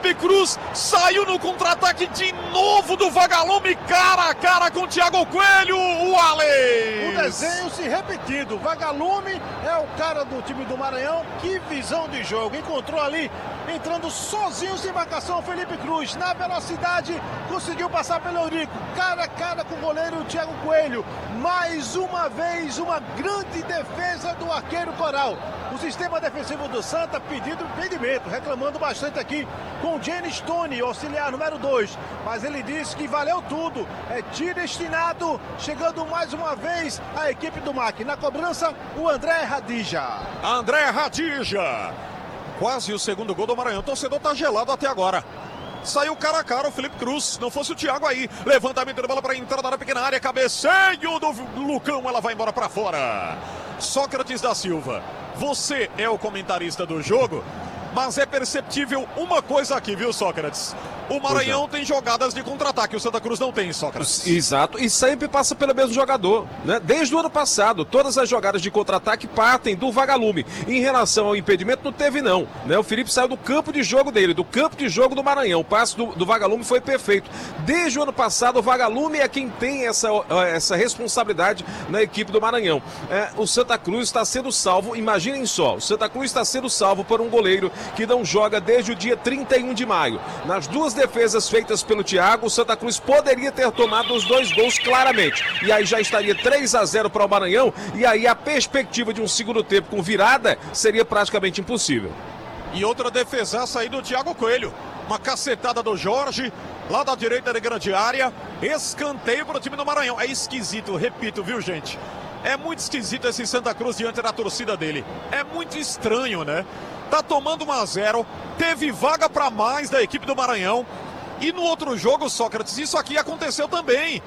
Felipe Cruz saiu no contra-ataque de novo do Vagalume, cara a cara com o Thiago Coelho, o Alex. O desenho se repetindo, Vagalume é o cara do time do Maranhão, que visão de jogo, encontrou ali, entrando sozinho sem marcação, Felipe Cruz, na velocidade, conseguiu passar pelo Eurico, cara a cara com o goleiro Thiago Coelho, mais uma vez uma grande defesa do arqueiro Coral. O sistema defensivo do Santa pedindo impedimento, reclamando bastante aqui com o Jenny Stone, auxiliar número 2. Mas ele disse que valeu tudo, é tiro destinado, chegando mais uma vez a equipe do MAC. Na cobrança, o André Radija. André Radija, quase o segundo gol do Maranhão. O torcedor tá gelado até agora. Saiu cara a cara o Felipe Cruz, não fosse o Thiago aí. Levantamento de bola para a entrada da pequena área, cabeceio do Lucão, ela vai embora para fora. Sócrates da Silva, você é o comentarista do jogo, mas é perceptível uma coisa aqui, viu, Sócrates? O Maranhão tem jogadas de contra-ataque, o Santa Cruz não tem, Sócrates. Exato, e sempre passa pelo mesmo jogador, né? Desde o ano passado, todas as jogadas de contra-ataque partem do Vagalume. Em relação ao impedimento, não teve não, né? O Felipe saiu do campo de jogo dele, do campo de jogo do Maranhão. O passe do Vagalume foi perfeito. Desde o ano passado, o Vagalume é quem tem essa responsabilidade na equipe do Maranhão. O Santa Cruz está sendo salvo, imaginem só, o Santa Cruz está sendo salvo por um goleiro que não joga desde o dia 31 de maio. Nas duas defesas feitas pelo Thiago, o Santa Cruz poderia ter tomado os 2 gols claramente. E aí já estaria 3-0 para o Maranhão, e aí a perspectiva de um segundo tempo com virada seria praticamente impossível. E outra defesaça aí do Thiago Coelho. Uma cacetada do Jorge, lá da direita da grande área. Escanteio para o time do Maranhão. É esquisito, repito, viu, gente? É muito esquisito esse Santa Cruz diante da torcida dele. É muito estranho, né? Tá tomando 1-0, teve vaga para mais da equipe do Maranhão. E no outro jogo, Sócrates, isso aqui aconteceu também.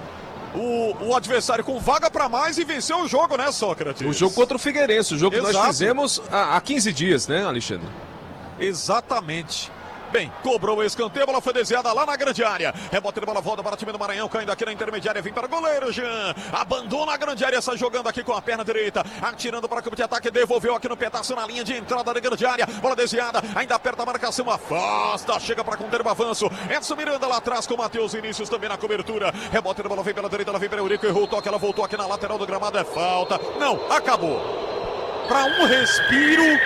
O adversário com vaga para mais e venceu o jogo, né, Sócrates? O jogo contra o Figueirense, o jogo Exato. que nós fizemos há 15 dias, né, Alexandre? Exatamente. Bem, cobrou o escanteio, a bola foi desviada lá na grande área. Rebote de bola, volta para o time do Maranhão, caindo aqui na intermediária, vem para o goleiro, Jean. Abandona a grande área, sai jogando aqui com a perna direita, atirando para o campo de ataque, devolveu aqui no pedaço na linha de entrada da grande área. Bola desviada, ainda aperta a marcação, afasta, chega para conter o avanço. Edson Miranda lá atrás com o Matheus Vinícius também na cobertura. Rebote de bola, vem pela direita, ela vem para o Eurico, errou o toque, ela voltou aqui na lateral do gramado, é falta. Não, acabou. Para um respiro,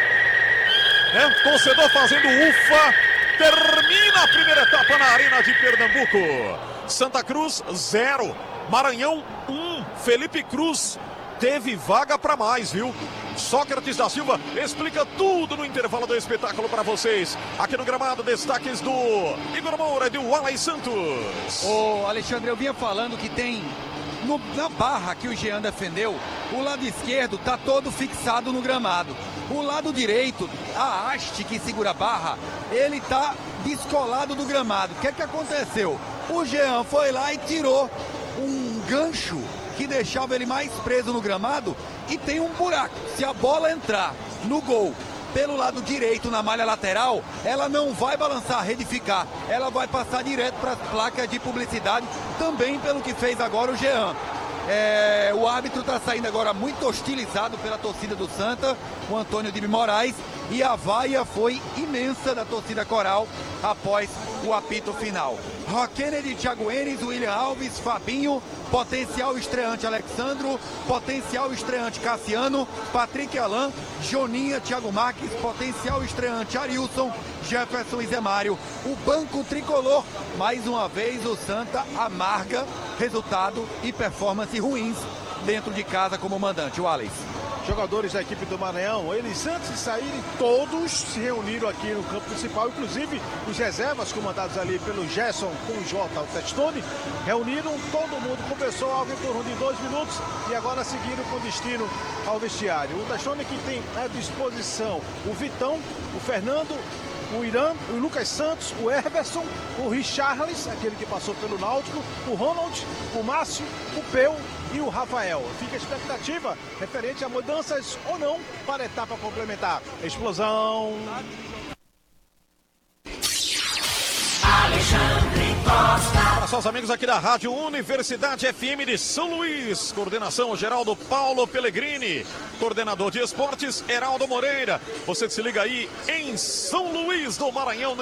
torcedor fazendo ufa. Termina a primeira etapa na Arena de Pernambuco. Santa Cruz 0, Maranhão 1. Felipe Cruz teve vaga para mais, viu? Sócrates da Silva explica tudo no intervalo do espetáculo para vocês. Aqui no gramado, destaques do Igor Moura e do Alex Santos. Ô, Alexandre, eu vinha falando que tem na barra que o Jean defendeu, o lado esquerdo tá todo fixado no gramado. O lado direito, a haste que segura a barra, ele tá descolado do gramado. O que é que aconteceu? O Jean foi lá e tirou um gancho que deixava ele mais preso no gramado e tem um buraco. Se a bola entrar no gol pelo lado direito na malha lateral, ela não vai balançar, redificar. Ela vai passar direto para as placas de publicidade, também pelo que fez agora o Jean. O árbitro está saindo agora muito hostilizado pela torcida do Santa, o Antônio de Moraes, e a vaia foi imensa da torcida coral após o apito final. Kennedy, Thiago Enes, William Alves, Fabinho, potencial estreante Alexandro, potencial estreante Cassiano, Patrick Alain, Joninha, Thiago Marques, potencial estreante Arilson, Jefferson e Zé Mário. O banco tricolor, mais uma vez o Santa amarga resultado e performance ruins dentro de casa como mandante. O Alex. Jogadores da equipe do Maranhão, eles antes de saírem, todos se reuniram aqui no campo principal, inclusive os reservas comandados ali pelo Gerson com o Jota, o Testone, reuniram todo mundo, começou algo em torno de 2 minutos e agora seguiram com destino ao vestiário. O Testone que tem à disposição o Vitão, o Fernando, o Irã, o Lucas Santos, o Everson, o Richarlis, aquele que passou pelo Náutico, o Ronald, o Márcio, o Peu e o Rafael. Fica a expectativa referente a mudanças ou não para a etapa complementar. Explosão! Alexandre Costa. Para seus amigos aqui da Rádio Universidade FM de São Luís, coordenação Geraldo Paulo Pellegrini, coordenador de esportes Heraldo Moreira. Você se liga aí em São Luís do Maranhão.